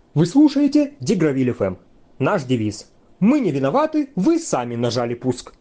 Вы слушаете Дигравиль ФМ. Наш девиз: мы не виноваты, вы сами нажали пуск.